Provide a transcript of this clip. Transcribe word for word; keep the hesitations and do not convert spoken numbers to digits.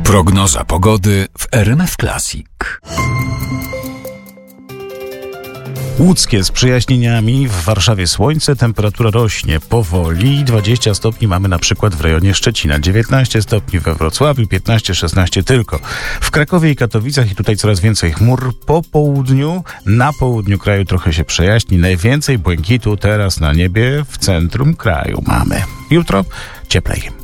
Prognoza pogody w R M F Classic. Łódzkie z przejaśnieniami, w Warszawie słońce, temperatura rośnie powoli. dwadzieścia stopni mamy na przykład w rejonie Szczecina, dziewiętnaście stopni we Wrocławiu, piętnaście szesnaście tylko w Krakowie i Katowicach i tutaj coraz więcej chmur. Po południu, na południu kraju trochę się przejaśni. Najwięcej błękitu teraz na niebie w centrum kraju mamy. Jutro cieplej.